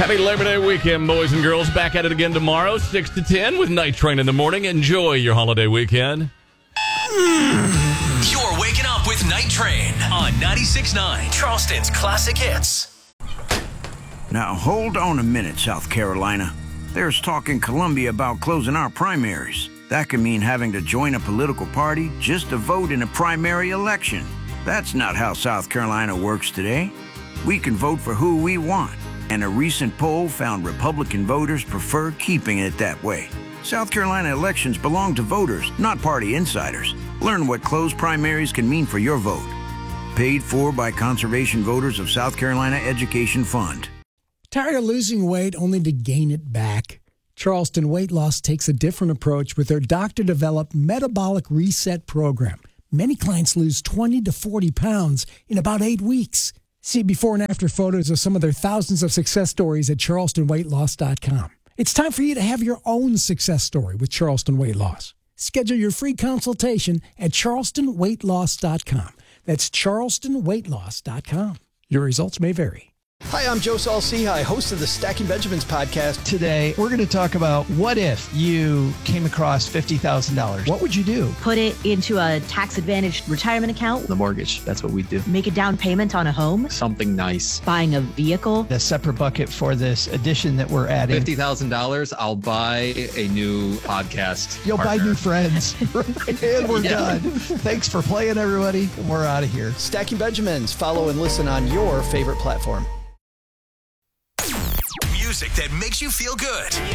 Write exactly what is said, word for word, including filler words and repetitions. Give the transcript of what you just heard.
Happy Labor Day weekend, boys and girls. Back at it again tomorrow, six to ten with Night Train in the morning. Enjoy your holiday weekend. You're waking up with Night Train on ninety-six point nine, Charleston's classic hits. Now, hold on a minute, South Carolina. There's talk in Columbia about closing our primaries. That could mean having to join a political party just to vote in a primary election. That's not how South Carolina works today. We can vote for who we want, and a recent poll found Republican voters prefer keeping it that way. South Carolina elections belong to voters, not party insiders. Learn what closed primaries can mean for your vote. Paid for by Conservation Voters of South Carolina Education Fund. Tired of losing weight only to gain it back? Charleston Weight Loss takes a different approach with their doctor-developed Metabolic Reset program. Many clients lose twenty to forty pounds in about eight weeks. See before and after photos of some of their thousands of success stories at charleston weight loss dot com. It's time for you to have your own success story with Charleston Weight Loss. Schedule your free consultation at charleston weight loss dot com. That's charleston weight loss dot com. Your results may vary. Hi, I'm Joe Saul-Sehy, host of the Stacking Benjamins podcast. Today, we're going to talk about what if you came across fifty thousand dollars. What would you do? Put it into a tax-advantaged retirement account. The mortgage, that's what we do. Make a down payment on a home. Something nice. Buying a vehicle. A separate bucket for this addition that we're adding. fifty thousand dollars, I'll buy a new podcast You'll partner. buy new friends. And we're Yeah. done. Thanks for playing, everybody. And we're out of here. Stacking Benjamins. Follow and listen on your favorite platform. Music that makes you feel good.